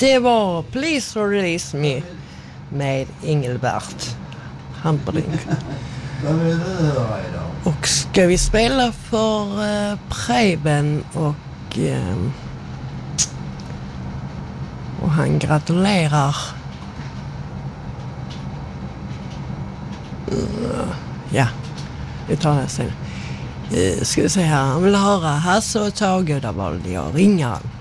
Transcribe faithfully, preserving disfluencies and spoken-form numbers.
Det var Please Release Me med Engelbert Hamperdinck. Vad vill du höra idag? Och ska vi spela för uh, Preben och uh, och han gratulerar. Uh, ja, vi tar det sen. Uh, ska vi se här, han vill höra Hasse och Tage, där valde jag ringaren.